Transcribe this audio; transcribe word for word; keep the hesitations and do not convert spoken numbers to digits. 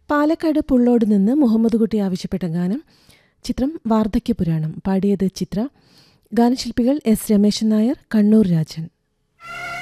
പാലക്കാട് പുള്ളോട് നിന്ന് മുഹമ്മദ് കുട്ടി ആവശ്യപ്പെട്ട ഗാനം. ചിത്രം വാർദ്ധക്യപുരാണം. പാടിയത് ചിത്ര. ഗാനശില്പികൾ എസ് രമേശൻ നായർ, കണ്ണൂർ രാജൻ.